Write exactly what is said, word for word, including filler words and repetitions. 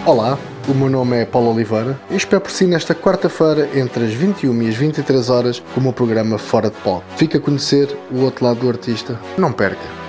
Olá, o meu nome é Paulo Oliveira e espero por si nesta quarta-feira entre as vinte e uma e as vinte e três horas com o meu programa Fora de Palco. Fica a conhecer o outro lado do artista. Não perca!